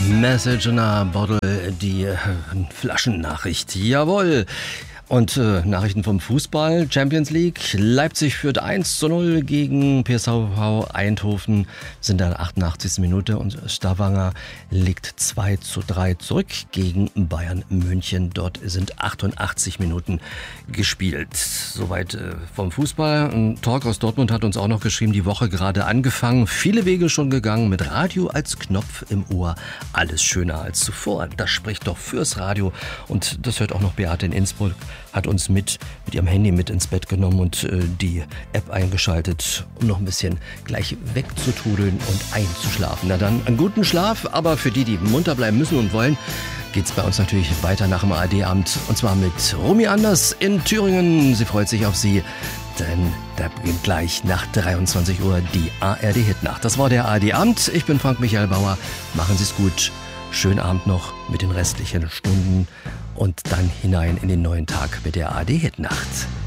Message in a Bottle, die Flaschennachricht. Jawohl. Und Nachrichten vom Fußball, Champions League. Leipzig führt 1:0 gegen PSV Eindhoven, sind in der 88. Minute und Stavanger liegt 2:3 zurück gegen Bayern München. Dort sind 88 Minuten gespielt. Soweit vom Fußball. Ein Talk aus Dortmund hat uns auch noch geschrieben, die Woche gerade angefangen. Viele Wege schon gegangen, mit Radio als Knopf im Ohr. Alles schöner als zuvor. Das spricht doch fürs Radio. Und das hört auch noch Beate in Innsbruck. Hat uns mit ihrem Handy mit ins Bett genommen und die App eingeschaltet, um noch ein bisschen gleich wegzutrudeln und einzuschlafen. Na dann, einen guten Schlaf, aber für die munter bleiben müssen und wollen, geht's bei uns natürlich weiter nach dem ARD-Abend. Und zwar mit Romy Anders in Thüringen. Sie freut sich auf Sie, denn da beginnt gleich nach 23 Uhr die ARD-Hitnacht. Das war der ARD-Abend. Ich bin Frank Michael Bauer. Machen Sie es gut. Schönen Abend noch mit den restlichen Stunden. Und dann hinein in den neuen Tag mit der ARD-Hitnacht.